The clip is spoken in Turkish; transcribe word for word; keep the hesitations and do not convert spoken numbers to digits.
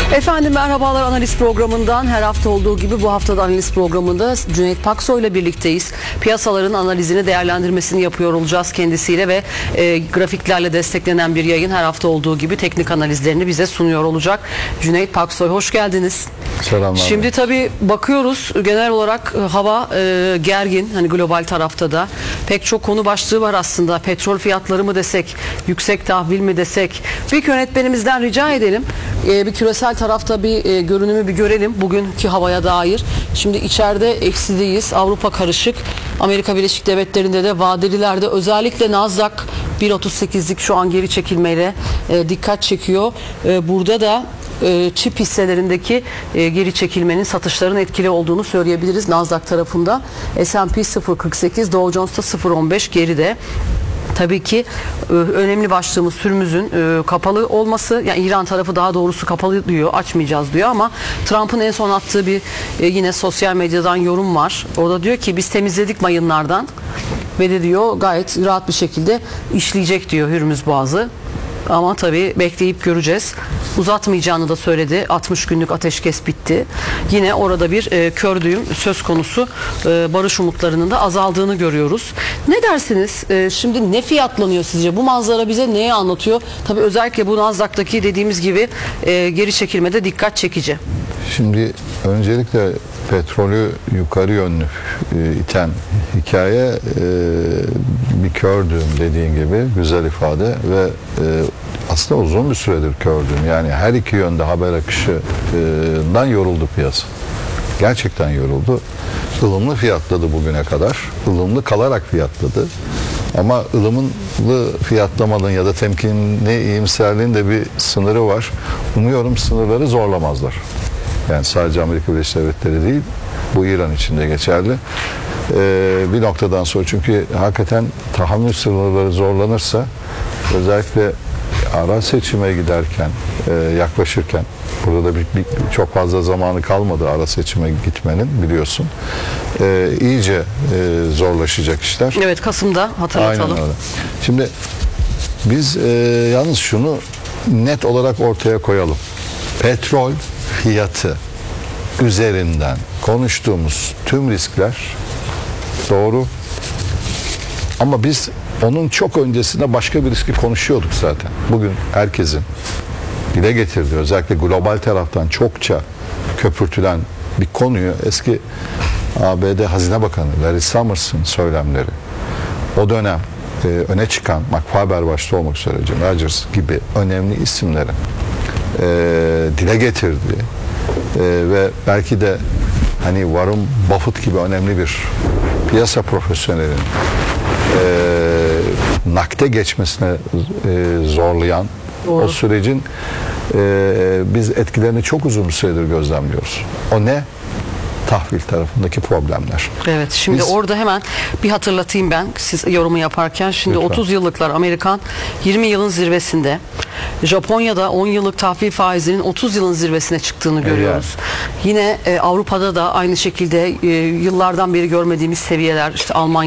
Efendim merhabalar, analiz programından her hafta olduğu gibi bu haftada analiz programında Cüneyt Paksoy ile birlikteyiz. Piyasaların analizini, değerlendirmesini yapıyor olacağız kendisiyle ve e, grafiklerle desteklenen bir yayın her hafta olduğu gibi teknik analizlerini bize sunuyor olacak. Cüneyt Paksoy, hoş geldiniz. Selamlar. Şimdi tabii bakıyoruz, genel olarak hava e, gergin, hani global tarafta da pek çok konu başlığı var aslında. Petrol fiyatları mı desek, yüksek tahvil mi desek, bir yönetmenimizden rica edelim. E, bir küresel tarafta bir e, görünümü bir görelim bugünkü havaya dair. Şimdi içeride eksideyiz, Avrupa karışık, Amerika Birleşik Devletleri'nde de vadelilerde özellikle Nasdaq bir otuz sekizlik şu an geri çekilmeyle e, dikkat çekiyor. E, burada da e, çip hisselerindeki e, geri çekilmenin satışların etkili olduğunu söyleyebiliriz Nasdaq tarafında. S and P sıfır virgül kırk sekiz, Dow Jones'ta sıfır virgül on beş geride. Tabii ki önemli başlığımız Hürmüz'ün kapalı olması. Yani İran tarafı daha doğrusu kapalı diyor, açmayacağız diyor ama Trump'ın en son attığı bir yine sosyal medyadan yorum var. O da diyor ki biz temizledik mayınlardan ve de diyor gayet rahat bir şekilde işleyecek diyor Hürmüz Boğazı. Ama tabii bekleyip göreceğiz. Uzatmayacağını da söyledi. altmış günlük ateşkes bitti. Yine orada bir e, kör düğüm söz konusu. E, barış umutlarının da azaldığını görüyoruz. Ne dersiniz? E, şimdi ne fiyatlanıyor sizce? Bu manzara bize neyi anlatıyor? Tabii özellikle bu Nasdaq'taki dediğimiz gibi e, geri çekilmede dikkat çekici. Şimdi öncelikle petrolü yukarı yönlü e, iten hikaye e, bir kör düğüm dediğin gibi güzel ifade ve e, aslında uzun bir süredir kör düğüm. Yani her iki yönde haber akışından yoruldu piyasa. Gerçekten yoruldu. Ilımlı fiyatladı bugüne kadar. Ilımlı kalarak fiyatladı. Ama ılımlı fiyatlamanın ya da temkinli iyimserliğin de bir sınırı var. Umuyorum sınırları zorlamazlar. Yani sadece Amerika Birleşik Devletleri değil, bu İran için de geçerli. Ee, bir noktadan sonra çünkü hakikaten tahammül sınırları zorlanırsa özellikle ara seçime giderken, e, yaklaşırken, burada da bir, bir, çok fazla zamanı kalmadı ara seçime gitmenin biliyorsun. E, iyice e, zorlaşacak işler. Evet, Kasım'da hatırlatalım. Aynen öyle. Şimdi biz e, yalnız şunu net olarak ortaya koyalım. Petrol fiyatı üzerinden konuştuğumuz tüm riskler doğru. Ama biz onun çok öncesinde başka bir riski konuşuyorduk zaten. Bugün herkesin dile getirdiği, özellikle global taraftan çokça köpürtülen bir konuyu eski A B D Hazine Bakanı Larry Summers'ın söylemleri, o dönem e, öne çıkan McFarber başta olmak üzere Jim Rogers gibi önemli isimlerin e, dile getirdiği e, ve belki de hani Warren Buffett gibi önemli bir piyasa profesyonelinin e, nakde geçmesine e, zorlayan Doğru. o sürecin e, biz etkilerini çok uzun bir süredir gözlemliyoruz. O ne? Tahvil tarafındaki problemler. Evet, şimdi Biz, orada hemen bir hatırlatayım ben siz yorumu yaparken. Şimdi lütfen. otuz yıllıklar Amerikan yirmi yılın zirvesinde, Japonya'da on yıllık tahvil faizinin otuz yılın zirvesine çıktığını görüyoruz. Yani. Yine e, Avrupa'da da aynı şekilde e, yıllardan beri görmediğimiz seviyeler, işte Almanya